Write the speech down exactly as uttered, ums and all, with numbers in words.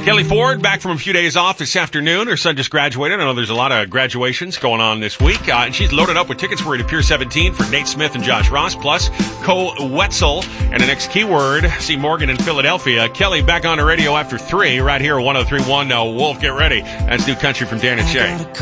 Kelly Ford back from a few days off this afternoon. Her son just graduated. I know there's a lot of graduations going on this week. Uh, and she's loaded up with tickets for it at Pier seventeen for Nate Smith and Josh Ross, plus Cole Wetzel and the next keyword, C. Morgan in Philadelphia. Kelly back on the radio after three right here at one oh three point one. Uh, Wolf, get ready. That's New Country from Dan and Shay.